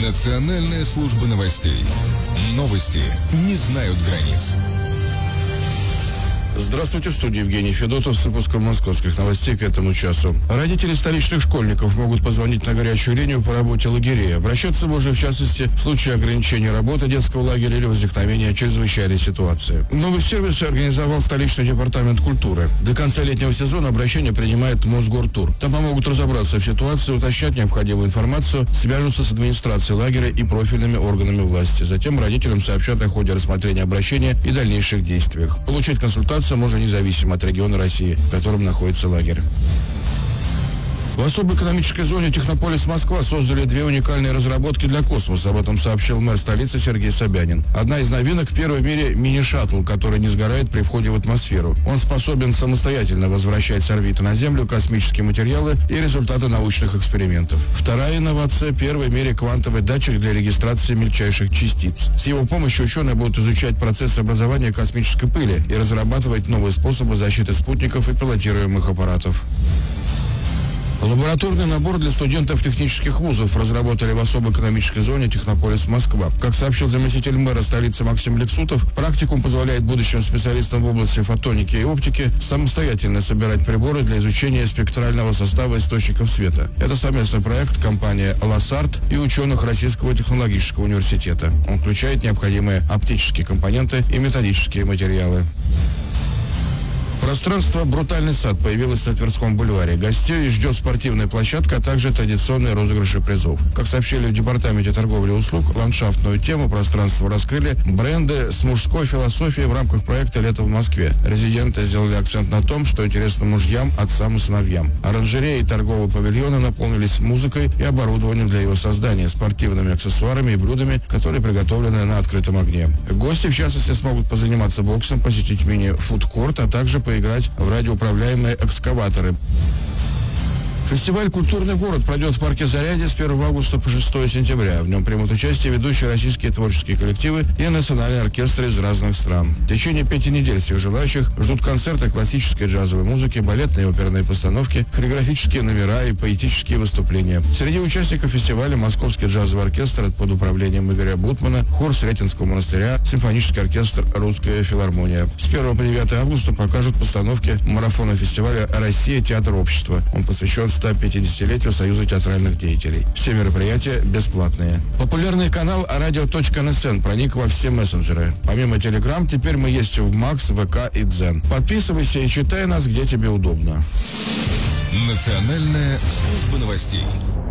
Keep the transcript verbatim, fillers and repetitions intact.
Национальная служба новостей. Новости не знают границ. Здравствуйте, в студии Евгений Федотов с выпуском московских новостей к этому часу. Родители столичных школьников могут позвонить на горячую линию по работе лагерей. Обращаться можно, в частности, в случае ограничения работы детского лагеря или возникновения чрезвычайной ситуации. Новый сервис организовал столичный департамент культуры. До конца летнего сезона обращение принимает Мосгортур. Там помогут разобраться в ситуации, уточнять необходимую информацию, свяжутся с администрацией лагеря и профильными органами власти. Затем родителям сообщат о ходе рассмотрения обращения и дальнейших действиях. Получить консультацию можно независимо от региона России, в котором находится лагерь. В особой экономической зоне Технополис Москва создали две уникальные разработки для космоса. Об этом сообщил мэр столицы Сергей Собянин. Одна из новинок – первый в мире мини-шаттл, который не сгорает при входе в атмосферу. Он способен самостоятельно возвращать с орбиты на Землю космические материалы и результаты научных экспериментов. Вторая инновация – первый в мире квантовый датчик для регистрации мельчайших частиц. С его помощью ученые будут изучать процесс образования космической пыли и разрабатывать новые способы защиты спутников и пилотируемых аппаратов. Лабораторный набор для студентов технических вузов разработали в особой экономической зоне Технополис Москва. Как сообщил заместитель мэра столицы Максим Лексутов, практикум позволяет будущим специалистам в области фотоники и оптики самостоятельно собирать приборы для изучения спектрального состава источников света. Это совместный проект компании «Лассарт» и ученых Российского технологического университета. Он включает необходимые оптические компоненты и методические материалы. Пространство «Брутальный сад» появилось на Тверском бульваре. Гостей ждет спортивная площадка, а также традиционные розыгрыши призов. Как сообщили в Департаменте торговли и услуг, ландшафтную тему пространства раскрыли бренды с мужской философией в рамках проекта «Лето в Москве». Резиденты сделали акцент на том, что интересно мужьям, отцам и сыновьям. Оранжереи и торговые павильоны наполнились музыкой и оборудованием для его создания, спортивными аксессуарами и блюдами, которые приготовлены на открытом огне. Гости, в частности, смогут позаниматься боксом, посетить мини-фудкорт, а также поиграть в радиоуправляемые экскаваторы. Фестиваль «Культурный город» пройдет в парке Зарядье с первого августа по шестое сентября. В нем примут участие ведущие российские творческие коллективы и национальные оркестры из разных стран. В течение пяти недель всех желающих ждут концерты классической джазовой музыки, балетные и оперные постановки, хореографические номера и поэтические выступления. Среди участников фестиваля Московский джазовый оркестр под управлением Игоря Бутмана, хор Сретенского монастыря, симфонический оркестр «Русская филармония». С первого по девятое августа покажут постановки марафона фестиваля «Россия. Театр общества». Он посвящен ста пятидесятилетию Союза театральных деятелей. Все мероприятия бесплатные. Популярный канал радио точка эн эс эн проник во все мессенджеры. Помимо Телеграм, теперь мы есть в Макс, ВК и Дзен. Подписывайся и читай нас, где тебе удобно. Национальная служба новостей.